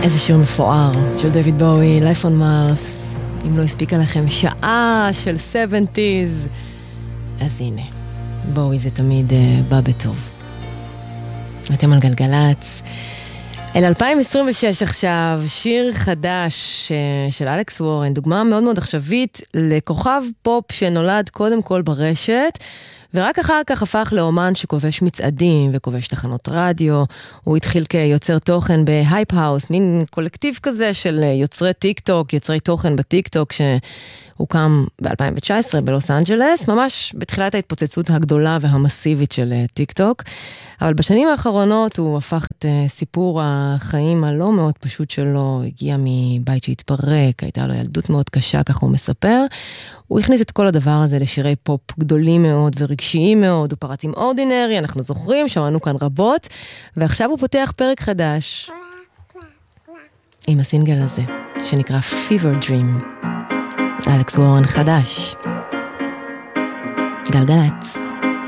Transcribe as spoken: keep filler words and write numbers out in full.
איזה שיר מפואר של דויד בואי, Life on Mars. אם לא הספיקה לכם שעה של שבעים, אז הנה, בואי זה תמיד uh, בא בטוב. אתם על גלגלץ. אל אלפיים עשרים ושש עכשיו, שיר חדש uh, של אלכס וורן, דוגמה מאוד מאוד עכשווית לכוכב פופ שנולד קודם כל ברשת, ורק אחר כך הפך לאומן שכובש מצעדים וכובש תחנות רדיו. הוא התחיל כיוצר תוכן בהייפ האוס, מין קולקטיב כזה של יוצרי טיק טוק, יוצרי תוכן בטיק טוק, שהוקם ב-אלפיים תשע עשרה בלוס אנג'לס, ממש בתחילת ההתפוצצות הגדולה והמסיבית של טיק טוק. אבל בשנים האחרונות הוא הפך את סיפור החיים הלא מאוד פשוט שלו, הגיע מבית שהתפרק, הייתה לו ילדות מאוד קשה, כך הוא מספר. הוא הכניס את כל הדבר הזה לשירי פופ גדולים מאוד ורגשיים מאוד, הוא פרץ עם אורדינרי, אנחנו זוכרים, שמענו כאן רבות, ועכשיו הוא פותח פרק חדש עם הסינגל הזה, שנקרא Fever Dream. אלכס וורן חדש. גלגלץ.